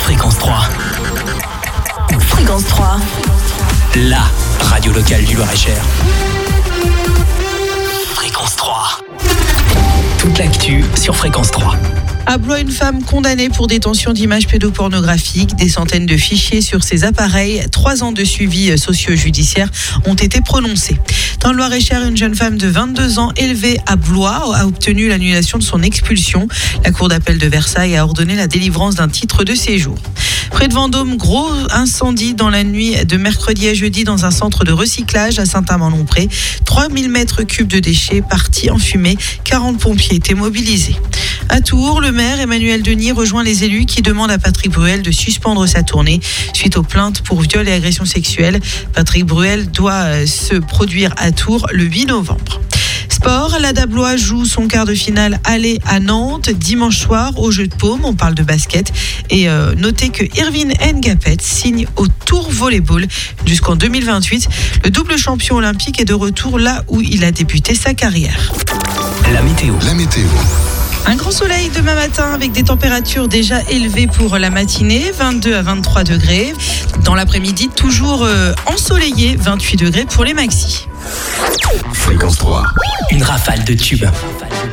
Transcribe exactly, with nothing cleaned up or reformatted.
Fréquence trois. Fréquence trois. La radio locale du Loir-et-Cher. Fréquence trois. Toute l'actu sur Fréquence trois. À Blois, une femme condamnée pour détention d'images pédopornographiques, des centaines de fichiers sur ses appareils, trois ans de suivi socio-judiciaire ont été prononcés. Dans le Loir-et-Cher, une jeune femme de vingt-deux ans élevée à Blois a obtenu l'annulation de son expulsion. La cour d'appel de Versailles a ordonné la délivrance d'un titre de séjour. Près de Vendôme, gros incendie dans la nuit de mercredi à jeudi dans un centre de recyclage à Saint-Amand-Lompré. trois mille mètres cubes de déchets partis en fumée. quarante pompiers étaient mobilisés. À Tours, le maire Emmanuel Denis rejoint les élus qui demandent à Patrick Bruel de suspendre sa tournée suite aux plaintes pour viol et agression sexuelle. Patrick Bruel doit se produire à Tours le huit novembre. Sport, l'A D A Blois joue son quart de finale aller à Nantes dimanche soir au Jeu de Paume. On parle de basket et euh, notez que Irvine Ngapet signe au Tour Volleyball jusqu'en deux mille vingt-huit. Le double champion olympique est de retour là où il a débuté sa carrière. La météo. La météo. Un grand soleil demain matin avec des températures déjà élevées pour la matinée, vingt-deux à vingt-trois degrés. Dans l'après-midi, toujours euh, ensoleillé, vingt-huit degrés pour les maxis. Fréquence trois. Une rafale de tubes.